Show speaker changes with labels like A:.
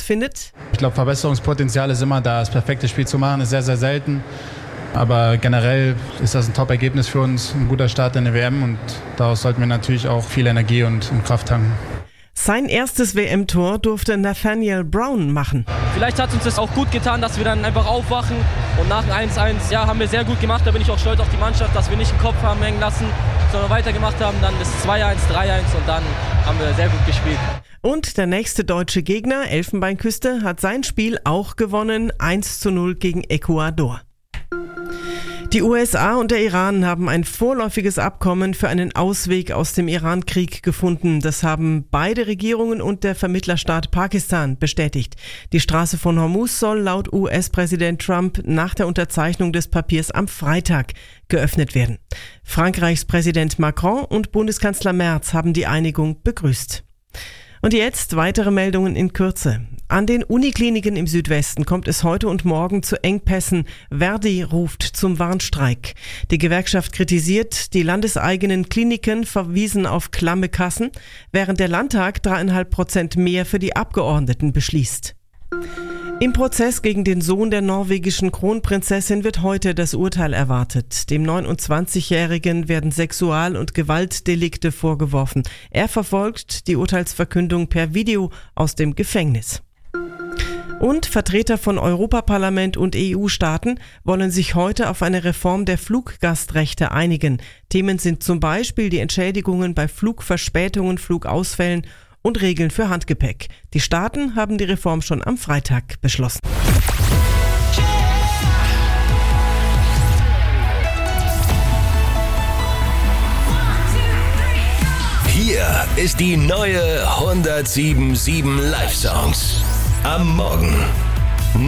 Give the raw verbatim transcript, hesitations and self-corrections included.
A: findet:
B: Ich glaube, Verbesserungspotenzial ist immer da. Das perfekte Spiel zu machen ist sehr, sehr selten. Aber generell ist das ein Top-Ergebnis für uns, ein guter Start in der W M und daraus sollten wir natürlich auch viel Energie und, und Kraft tanken.
A: Sein erstes W M-Tor durfte Nathaniel Brown machen.
C: Vielleicht hat uns das auch gut getan, dass wir dann einfach aufwachen und nach dem eins eins, ja, haben wir sehr gut gemacht. Da bin ich auch stolz auf die Mannschaft, dass wir nicht den Kopf haben hängen lassen, sondern weitergemacht haben. Dann das zwei eins, drei eins und dann haben wir sehr gut gespielt.
A: Und der nächste deutsche Gegner, Elfenbeinküste, hat sein Spiel auch gewonnen, eins zu null gegen Ecuador. Die U S A und der Iran haben ein vorläufiges Abkommen für einen Ausweg aus dem Iran-Krieg gefunden. Das haben beide Regierungen und der Vermittlerstaat Pakistan bestätigt. Die Straße von Hormuz soll laut U S-Präsident Trump nach der Unterzeichnung des Papiers am Freitag geöffnet werden. Frankreichs Präsident Macron und Bundeskanzler Merz haben die Einigung begrüßt. Und jetzt weitere Meldungen in Kürze. An den Unikliniken im Südwesten kommt es heute und morgen zu Engpässen. Verdi ruft zum Warnstreik. Die Gewerkschaft kritisiert, die landeseigenen Kliniken verwiesen auf klamme Kassen, während der Landtag dreieinhalb Prozent mehr für die Abgeordneten beschließt. Im Prozess gegen den Sohn der norwegischen Kronprinzessin wird heute das Urteil erwartet. Dem neunundzwanzigjährigen werden Sexual- und Gewaltdelikte vorgeworfen. Er verfolgt die Urteilsverkündung per Video aus dem Gefängnis. Und Vertreter von Europaparlament und E U-Staaten wollen sich heute auf eine Reform der Fluggastrechte einigen. Themen sind zum Beispiel die Entschädigungen bei Flugverspätungen, Flugausfällen und Regeln für Handgepäck. Die Staaten haben die Reform schon am Freitag beschlossen.
D: Hier ist die neue hundertsieben Komma sieben Live-Songs. Am Morgen